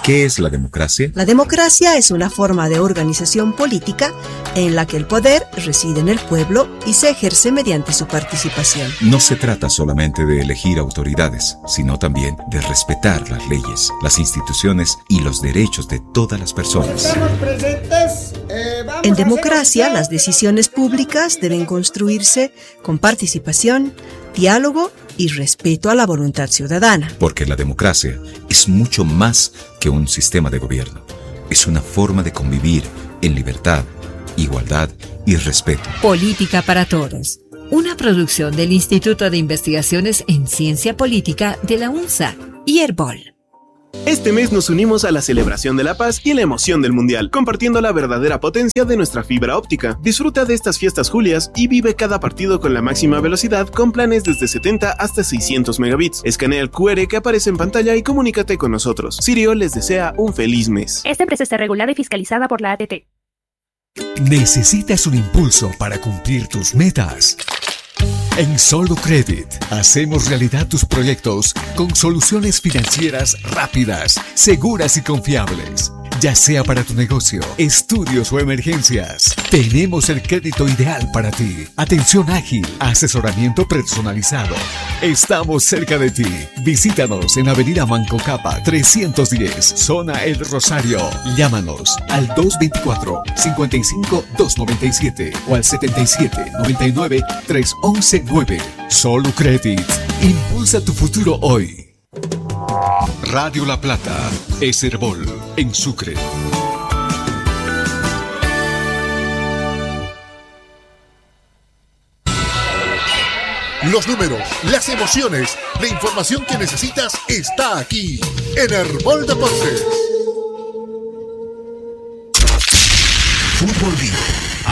¿Qué es la democracia? La democracia es una forma de organización política en la que el poder reside en el pueblo y se ejerce mediante su participación. No se trata solamente de elegir autoridades, sino también de respetar las leyes, las instituciones y los derechos de todas las personas. En democracia, las decisiones públicas deben construirse con participación, diálogo y respeto a la voluntad ciudadana. Porque la democracia es mucho más que un sistema de gobierno. Es una forma de convivir en libertad, igualdad y respeto. Política para Todos. Una producción del Instituto de Investigaciones en Ciencia Política de la UNSA y Herbol. Este mes nos unimos a la celebración de la paz y la emoción del mundial, compartiendo la verdadera potencia de nuestra fibra óptica. Disfruta de estas fiestas julias y vive cada partido con la máxima velocidad con planes desde 70 hasta 600 megabits. Escanea el QR que aparece en pantalla y comunícate con nosotros. Sirio les desea un feliz mes. Esta empresa está regulada y fiscalizada por la ATT. ¿Necesitas un impulso para cumplir tus metas? En Solo Credit hacemos realidad tus proyectos con soluciones financieras rápidas, seguras y confiables. Ya sea para tu negocio, estudios o emergencias, tenemos el crédito ideal para ti. Atención ágil, asesoramiento personalizado. Estamos cerca de ti. Visítanos en Avenida Manco Capa 310, Zona El Rosario. Llámanos al 224-55-297 o al 77-99-311-9. Solo Credit. Impulsa tu futuro hoy. Radio La Plata, es Herbol, en Sucre. Los números, las emociones, la información que necesitas está aquí, en Herbol Deportes. Fútbol Vivo.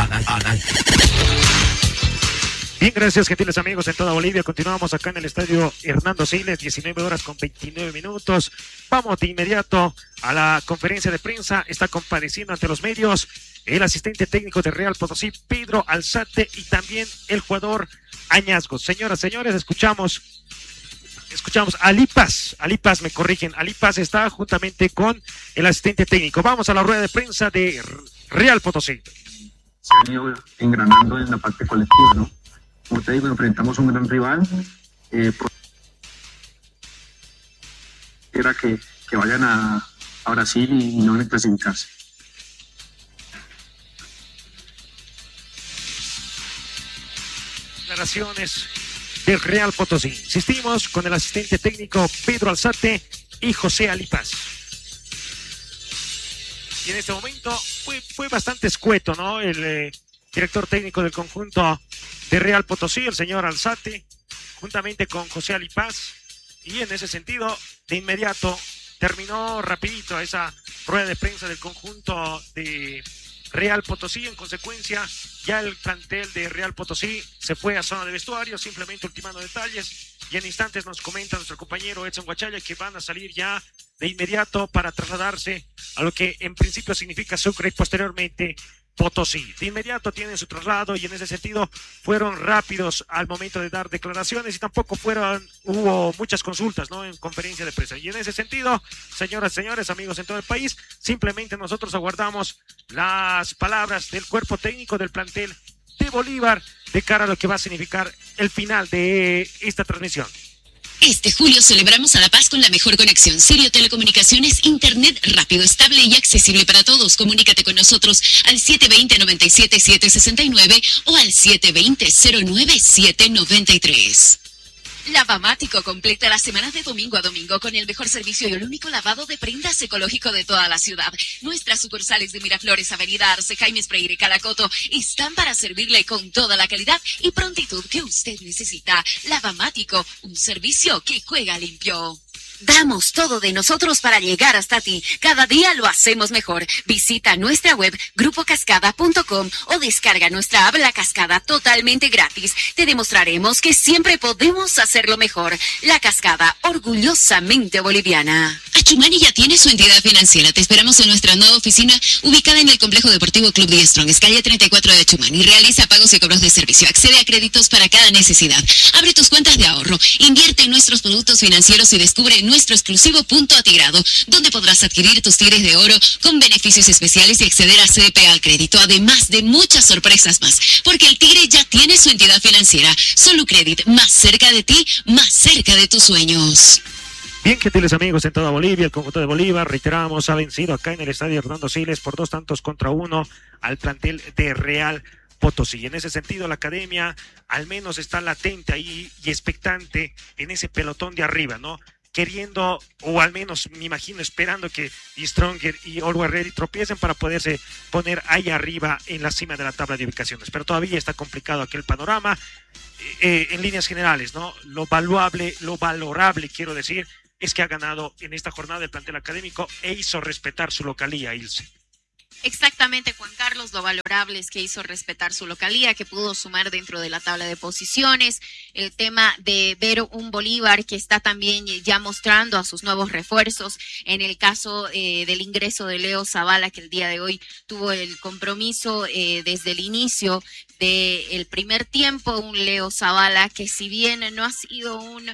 Bien, gracias, gentiles amigos en toda Bolivia. Continuamos acá en el estadio Hernando Siles, 19:29. Vamos de inmediato a la conferencia de prensa. Está compareciendo ante los medios el asistente técnico de Real Potosí, Pedro Alzate, y también el jugador Añasco. Señoras, señores, escuchamos a Ali Paz, me corrigen. Ali Paz está juntamente con el asistente técnico. Vamos a la rueda de prensa de Real Potosí. Se han ido engranando en la parte colectiva, ¿no? Como te digo, enfrentamos un gran rival. Era que vayan a Brasil y no van a clasificarse. Declaraciones del Real Potosí. Insistimos con el asistente técnico Pedro Alzate y José Ali Paz. Y en este momento fue bastante escueto, ¿no? El director técnico del conjunto de Real Potosí, el señor Alzate, juntamente con José Ali Paz, y en ese sentido, de inmediato, terminó rapidito esa rueda de prensa del conjunto de Real Potosí. En consecuencia, ya el plantel de Real Potosí se fue a zona de vestuario, simplemente ultimando detalles, y en instantes nos comenta nuestro compañero Edson Guachaya que van a salir ya de inmediato para trasladarse a lo que en principio significa Sucre y posteriormente Potosí. De inmediato tienen su traslado y en ese sentido fueron rápidos al momento de dar declaraciones y tampoco hubo muchas consultas, ¿no?, en conferencia de prensa. Y en ese sentido, señoras y señores, amigos en todo el país, simplemente nosotros aguardamos las palabras del cuerpo técnico del plantel de Bolívar de cara a lo que va a significar el final de esta transmisión. Este julio celebramos a La Paz con la mejor conexión. Sirio Telecomunicaciones, internet rápido, estable y accesible para todos. Comunícate con nosotros al 720-97-769 o al 720-09-793. Lavamático completa la semana de domingo a domingo con el mejor servicio y el único lavado de prendas ecológico de toda la ciudad. Nuestras sucursales de Miraflores, Avenida Arce, Jaime Freire y Calacoto están para servirle con toda la calidad y prontitud que usted necesita. Lavamático, un servicio que juega limpio. Damos todo de nosotros para llegar hasta ti. Cada día lo hacemos mejor. Visita nuestra web grupocascada.com o descarga nuestra app La Cascada totalmente gratis. Te demostraremos que siempre podemos hacerlo mejor. La Cascada, orgullosamente boliviana. Achumani ya tiene su entidad financiera. Te esperamos en nuestra nueva oficina ubicada en el Complejo Deportivo Club The Strongest, calle 34 de Achumani. Realiza pagos y cobros de servicio. Accede a créditos para cada necesidad. Abre tus cuentas de ahorro. Invierte en nuestros productos financieros y descubre nuestro exclusivo punto atigrado, donde podrás adquirir tus tigres de oro con beneficios especiales y acceder a CDP al crédito, además de muchas sorpresas más. Porque el tigre ya tiene su entidad financiera. Solucredit, más cerca de ti, más cerca de tus sueños. Bien, gentiles amigos, en toda Bolivia, el conjunto de Bolívar, reiteramos, ha vencido acá en el estadio Hernando Siles por 2-1 al plantel de Real Potosí. En ese sentido, la academia al menos está latente ahí y expectante en ese pelotón de arriba, ¿no? Queriendo, o al menos me imagino esperando que Stronger y Always Ready tropiecen para poderse poner ahí arriba en la cima de la tabla de ubicaciones. Pero todavía está complicado aquel panorama en líneas generales, ¿no? Lo valorable, quiero decir, es que ha ganado en esta jornada el plantel académico e hizo respetar su localía, Ilse. Exactamente, Juan Carlos, lo valorable es que hizo respetar su localía, que pudo sumar dentro de la tabla de posiciones. El tema de ver un Bolívar que está también ya mostrando a sus nuevos refuerzos. En el caso del ingreso de Leo Zavala, que el día de hoy tuvo el compromiso desde el inicio del primer tiempo, un Leo Zavala que si bien no ha sido un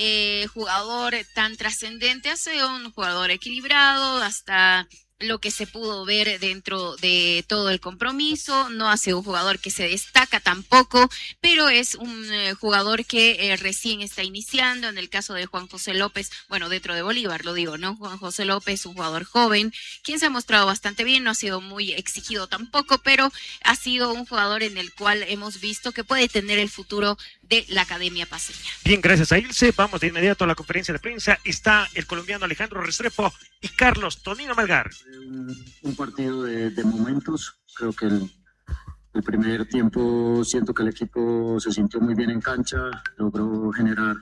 jugador tan trascendente, ha sido un jugador equilibrado hasta lo que se pudo ver dentro de todo el compromiso. No ha sido un jugador que se destaca tampoco, pero es un jugador que recién está iniciando. En el caso de Juan José López, bueno, dentro de Bolívar lo digo, ¿no? Juan José López, un jugador joven, quien se ha mostrado bastante bien, no ha sido muy exigido tampoco, pero ha sido un jugador en el cual hemos visto que puede tener el futuro de la Academia Paceña. Bien, gracias a Ilse. Vamos de inmediato a la conferencia de prensa. Está el colombiano Alejandro Restrepo y Carlos Tonino Melgar. Un partido de momentos. Creo que el primer tiempo siento que el equipo se sintió muy bien en cancha, logró generar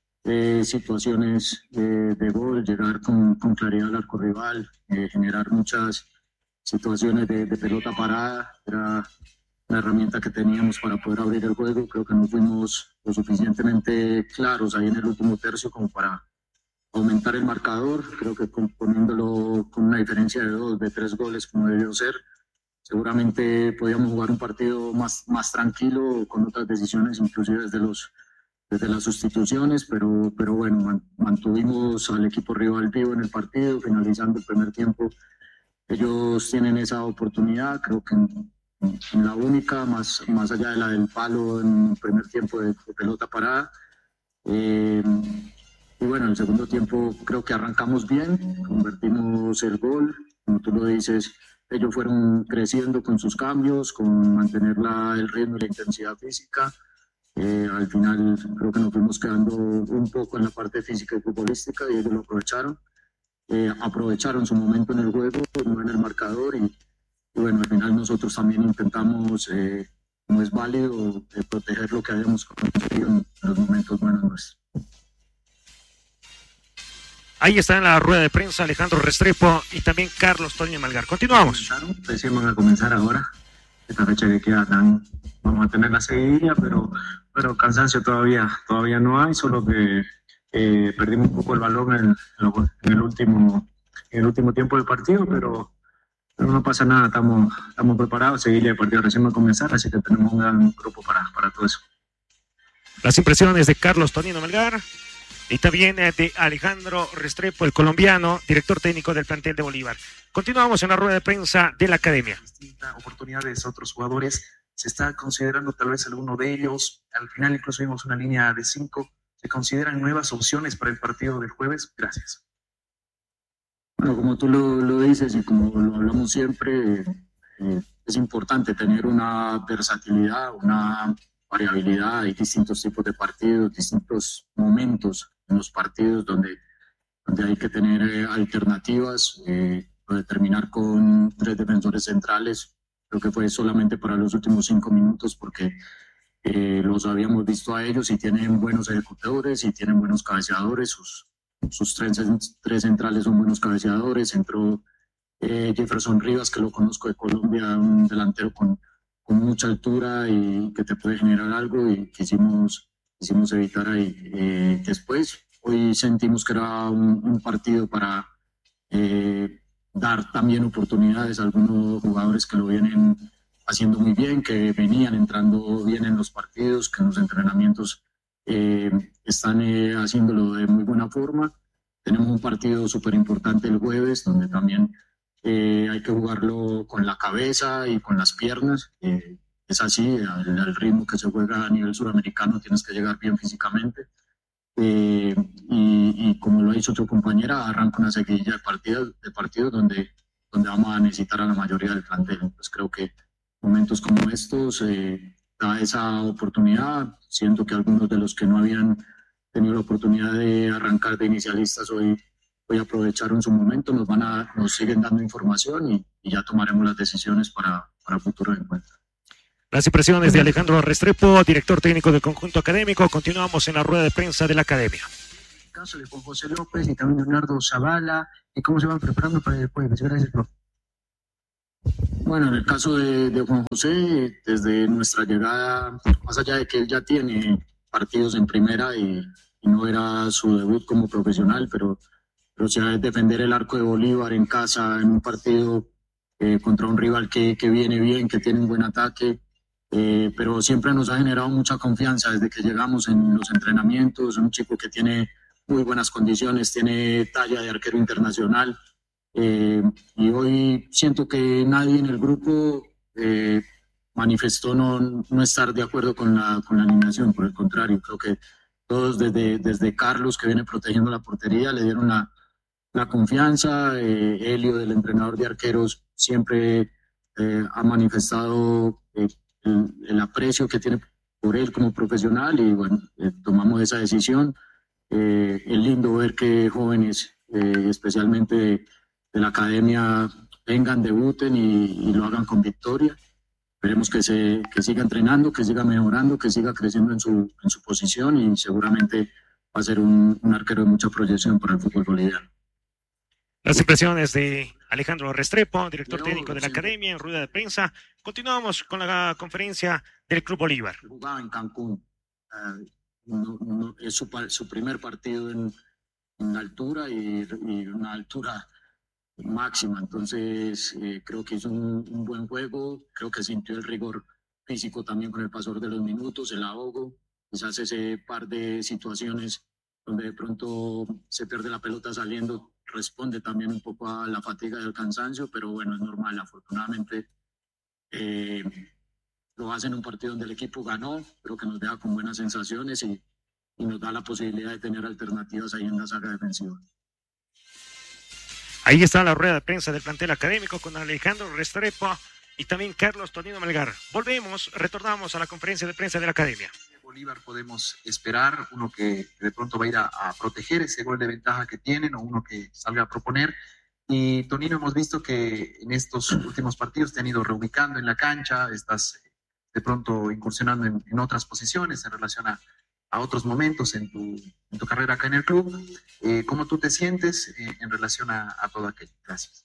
situaciones de gol, llegar con claridad al arco rival, generar muchas situaciones de pelota parada. Era la herramienta que teníamos para poder abrir el juego. Creo que no fuimos lo suficientemente claros ahí en el último tercio como para aumentar el marcador. Creo que poniéndolo con una diferencia de 3 goles como debió ser, seguramente podíamos jugar un partido más tranquilo, con otras decisiones, inclusive desde las sustituciones, pero bueno, mantuvimos al equipo rival vivo en el partido, finalizando el primer tiempo. Ellos tienen esa oportunidad, creo que en la única, más allá de la del palo en el primer tiempo de pelota parada. Y bueno, en el segundo tiempo creo que arrancamos bien, convertimos el gol, como tú lo dices, ellos fueron creciendo con sus cambios, con mantener el ritmo y la intensidad física. Al final creo que nos fuimos quedando un poco en la parte física y futbolística y ellos lo aprovecharon su momento en el juego, no en el marcador, y bueno, al final nosotros también intentamos, como es válido, proteger lo que habíamos conseguido en los momentos buenos nuestros. Ahí está en la rueda de prensa Alejandro Restrepo y también Carlos Tonino Melgar. Continuamos. Recién van a comenzar ahora. Esta fecha que queda vamos a tener la seguidilla, pero cansancio todavía no hay, solo que perdimos un poco el balón en el último tiempo del partido, pero no pasa nada, estamos preparados. Seguidilla de partido recién va a comenzar, así que tenemos un gran grupo para todo eso. Las impresiones de Carlos Tonino Melgar y también de Alejandro Restrepo, el colombiano, director técnico del plantel de Bolívar. Continuamos en la rueda de prensa de la academia. Distintas oportunidades a otros jugadores, se está considerando tal vez alguno de ellos, al final incluso vimos una línea de 5, ¿se consideran nuevas opciones para el partido del jueves? Gracias. Bueno, como tú lo dices y como lo hablamos siempre, es importante tener una versatilidad, una variabilidad. Hay distintos tipos de partidos, distintos momentos en los partidos donde hay que tener alternativas. De terminar con 3 defensores centrales, creo que fue solamente para los últimos 5 minutos porque los habíamos visto a ellos y tienen buenos ejecutadores y tienen buenos cabeceadores. Sus 3 centrales son buenos cabeceadores. Entró Jefferson Rivas, que lo conozco de Colombia, un delantero con mucha altura y que te puede generar algo, y quisimos evitar ahí. Después, hoy sentimos que era un partido para dar también oportunidades a algunos jugadores que lo vienen haciendo muy bien, que venían entrando bien en los partidos, que en los entrenamientos están haciéndolo de muy buena forma. Tenemos un partido súper importante el jueves, donde también hay que jugarlo con la cabeza y con las piernas. Es así, al ritmo que se juega a nivel suramericano tienes que llegar bien físicamente. Y como lo ha dicho tu compañera, arranca una seguidilla de partidos donde vamos a necesitar a la mayoría del plantel. Pues creo que momentos como estos da esa oportunidad. Siento que algunos de los que no habían tenido la oportunidad de arrancar de inicialistas hoy aprovecharon su momento, nos siguen dando información y ya tomaremos las decisiones para futuros encuentros. Las impresiones de Alejandro Restrepo, director técnico del conjunto académico. Continuamos en la rueda de prensa de la academia. El caso de Juan José López y también Leonardo Zavala, ¿y cómo se van preparando para el jueves? Gracias, profe. Bueno, en el caso de Juan José, desde nuestra llegada, más allá de que él ya tiene partidos en primera y no era su debut como profesional, pero si hay que defender el Arco de Bolívar en casa, en un partido contra un rival que viene bien, que tiene un buen ataque, pero siempre nos ha generado mucha confianza desde que llegamos en los entrenamientos. Un chico que tiene muy buenas condiciones, tiene talla de arquero internacional, y hoy siento que nadie en el grupo manifestó no estar de acuerdo con la alineación. Por el contrario, creo que todos desde Carlos, que viene protegiendo la portería, le dieron la confianza. Helio, del entrenador de arqueros, siempre ha manifestado el aprecio que tiene por él como profesional, y bueno, tomamos esa decisión. Es lindo ver que jóvenes, especialmente de la academia, vengan, debuten y lo hagan con victoria. Esperemos que siga entrenando, que siga mejorando, que siga creciendo en su posición, y seguramente va a ser un arquero de mucha proyección para el fútbol boliviano. Las impresiones de Alejandro Restrepo, director técnico de la academia, en rueda de prensa. Continuamos con la conferencia del Club Bolívar. Jugaba en Cancún. Es su primer partido en altura y una altura máxima. Entonces creo que hizo un buen juego. Creo que sintió el rigor físico también con el pasar de los minutos, el ahogo. Quizás ese par de situaciones donde de pronto se pierde la pelota saliendo responde también un poco a la fatiga y al cansancio, pero bueno, es normal. Afortunadamente lo hace en un partido donde el equipo ganó. Creo que nos deja con buenas sensaciones y nos da la posibilidad de tener alternativas ahí en la saga defensiva. Ahí está la rueda de prensa del plantel académico con Alejandro Restrepo y también Carlos Tonino Melgar. Retornamos a la conferencia de prensa de la academia. Bolívar podemos esperar, uno que de pronto va a ir a proteger ese gol de ventaja que tienen, o uno que salga a proponer. Y Tonino, hemos visto que en estos últimos partidos te han ido reubicando en la cancha, estás de pronto incursionando en otras posiciones en relación a otros momentos en tu carrera acá en el club. ¿Cómo tú te sientes en relación a todo aquello? Gracias.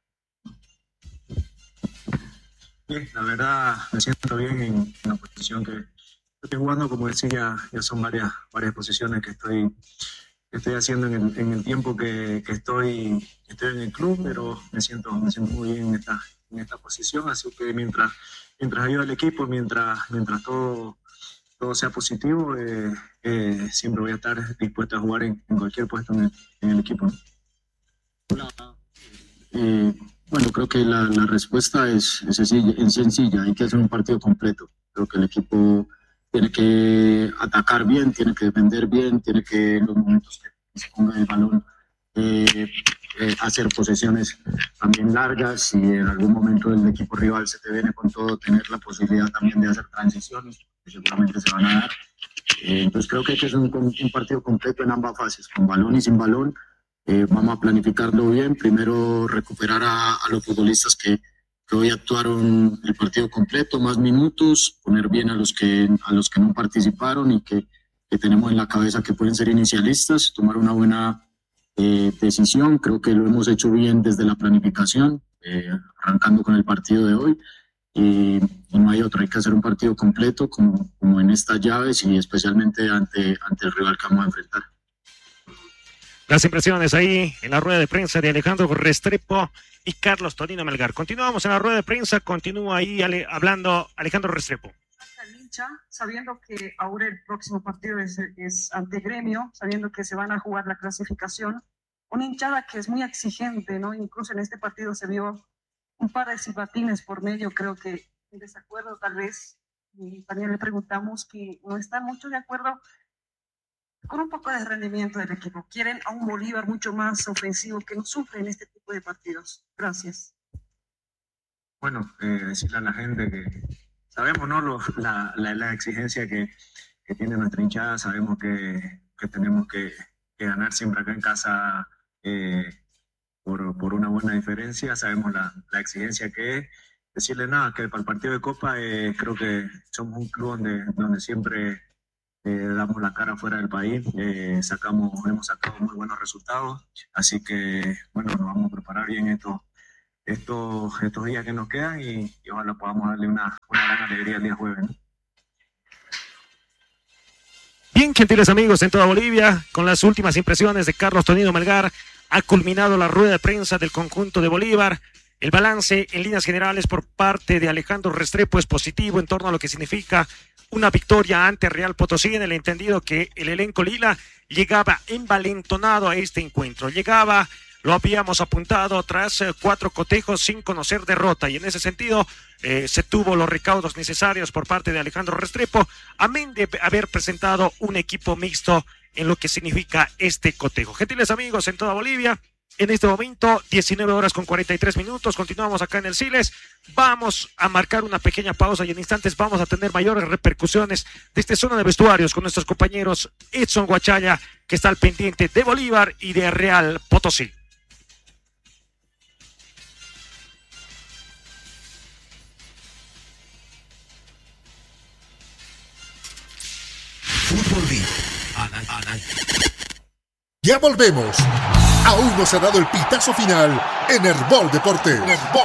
Bien, la verdad me siento bien en la posición que estoy jugando. Como decía, ya son varias posiciones que estoy haciendo en el tiempo que estoy en el club, pero me siento muy bien en esta posición. Así que mientras ayude al equipo, mientras todo sea positivo, siempre voy a estar dispuesto a jugar en cualquier puesto en el equipo. Bueno, creo que la respuesta es sencilla. Hay que hacer un partido completo. Creo que el equipo tiene que atacar bien, tiene que defender bien, tiene que, en los momentos que se ponga el balón, hacer posesiones también largas. Si en algún momento el equipo rival se te viene con todo, tener la posibilidad también de hacer transiciones, que seguramente se van a dar. Entonces creo que hay que hacer un partido completo en ambas fases, con balón y sin balón. Vamos a planificarlo bien. Primero recuperar a los futbolistas que hoy actuaron el partido completo, más minutos, poner bien a los que no participaron y que tenemos en la cabeza que pueden ser inicialistas, tomar una buena decisión. Creo que lo hemos hecho bien desde la planificación, arrancando con el partido de hoy, y no hay otro. Hay que hacer un partido completo como en estas llaves, y especialmente ante el rival que vamos a enfrentar. Las impresiones ahí en la rueda de prensa de Alejandro Restrepo y Carlos Tonino Melgar. Continuamos en la rueda de prensa, continúa ahí hablando Alejandro Restrepo. Sabiendo que ahora el próximo partido es ante Gremio, sabiendo que se van a jugar la clasificación, una hinchada que es muy exigente, ¿no? Incluso en este partido se vio un par de silbatines por medio, creo que en desacuerdo tal vez, y también le preguntamos que no está mucho de acuerdo con un poco de rendimiento del equipo. Quieren a un Bolívar mucho más ofensivo que no sufre en este tipo de partidos. Gracias. Bueno, decirle a la gente que sabemos, ¿no? La exigencia que tiene nuestra hinchada, sabemos que tenemos que ganar siempre acá en casa por una buena diferencia, sabemos la exigencia que es. Decirle nada, que para el partido de Copa creo que somos un club donde siempre damos la cara fuera del país, hemos sacado muy buenos resultados, así que bueno, nos vamos a preparar bien estos días que nos quedan y ojalá podamos darle una gran alegría el día jueves, ¿no? Bien, gentiles amigos en toda Bolivia, con las últimas impresiones de Carlos Tonino Melgar, ha culminado la rueda de prensa del conjunto de Bolívar. El balance en líneas generales por parte de Alejandro Restrepo es positivo en torno a lo que significa una victoria ante Real Potosí, en el entendido que el elenco lila llegaba envalentonado a este encuentro. Lo habíamos apuntado tras 4 cotejos sin conocer derrota, y en ese sentido se tuvo los recaudos necesarios por parte de Alejandro Restrepo, amén de haber presentado un equipo mixto en lo que significa este cotejo. Gentiles amigos en toda Bolivia, en este momento 19:43, continuamos acá en el Siles, vamos a marcar una pequeña pausa y en instantes vamos a tener mayores repercusiones de esta zona de vestuarios con nuestros compañeros Edson Guachalla, que está al pendiente de Bolívar y de Real Potosí. Ya volvemos. Aún no se ha dado el pitazo final en Herbol Deportes.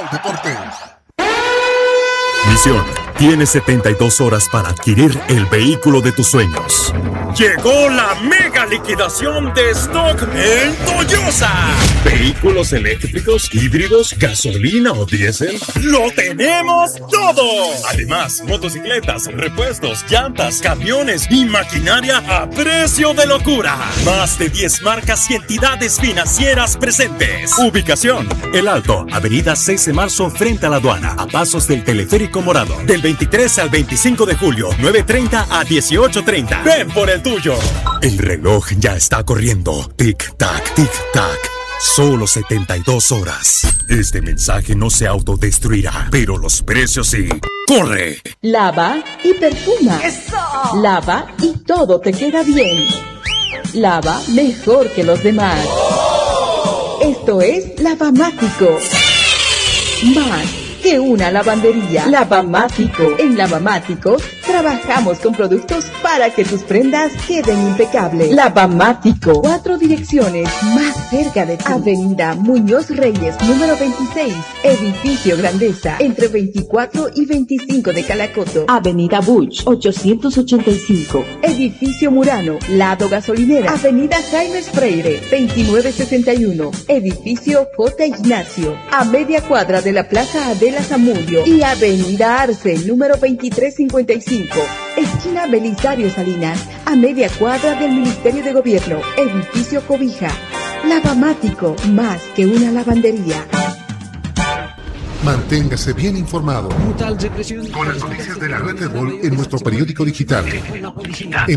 Misión: tienes 72 horas para adquirir el vehículo de tus sueños. Llegó la mega liquidación de stock en Toyosa. ¿Vehículos eléctricos, híbridos, gasolina o diésel? ¡Lo tenemos todo! Además, motocicletas, repuestos, llantas, camiones y maquinaria a precio de locura. Más de 10 marcas y entidades financieras presentes. Ubicación: El Alto, avenida 6 de marzo frente a la aduana, a pasos del teleférico morado. Del 23 al 25 de julio, 9:30 a 18:30. Ven por el tuyo. El reloj ya está corriendo. Tic-tac, tic-tac. Solo 72 horas. Este mensaje no se autodestruirá, pero los precios sí. ¡Corre! Lava y perfuma. ¡Eso! Lava y todo te queda bien. Lava mejor que los demás. Esto es Lavamático. Más que una lavandería. Lavamático. En Lavamático trabajamos con productos para que tus prendas queden impecables. Lavamático. 4 direcciones más cerca de ti. Avenida Muñoz Reyes, número 26. Edificio Grandeza, entre 24 y 25 de Calacoto. Avenida Buch, 885. Edificio Murano, lado gasolinera. Avenida Jaime Freire, 2961. Edificio J. Ignacio, a media cuadra de la Plaza Adela Zamudio. Y Avenida Arce, número 2355. Esquina Belisario Salinas, a media cuadra del Ministerio de Gobierno. Edificio Cobija. Lavamático, más que una lavandería. Manténgase bien informado con las noticias de la red Herbol en nuestro periódico digital en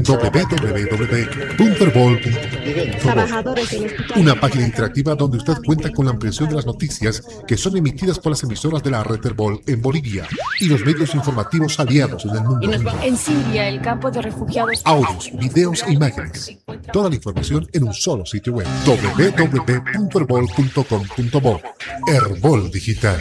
www.herbol.com. Una página interactiva donde usted cuenta con la ampliación de las noticias que son emitidas por las emisoras de la red Herbol en Bolivia y los medios informativos aliados en el mundo. En Siria, el campo de refugiados. Audios, videos e imágenes. Toda la información en un solo sitio web: www.herbol.com.bo. Herbol Digital.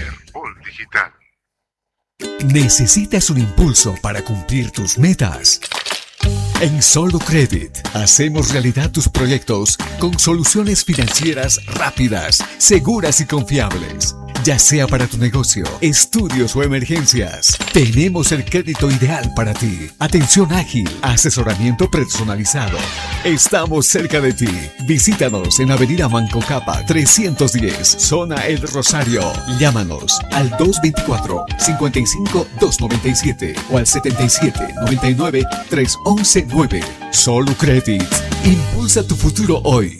¿Necesitas un impulso para cumplir tus metas? En Solo Credit hacemos realidad tus proyectos con soluciones financieras rápidas, seguras y confiables. Ya sea para tu negocio, estudios o emergencias, tenemos el crédito ideal para ti. Atención ágil, asesoramiento personalizado. Estamos cerca de ti. Visítanos en Avenida Manco Capa 310, Zona El Rosario. Llámanos al 224-55-297 o al 77-99-311-9. Solo Credit. Impulsa tu futuro hoy.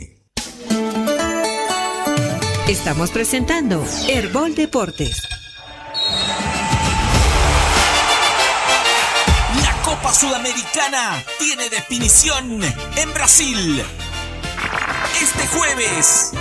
Estamos presentando Herbol Deportes. La Copa Sudamericana tiene definición en Brasil. Este jueves,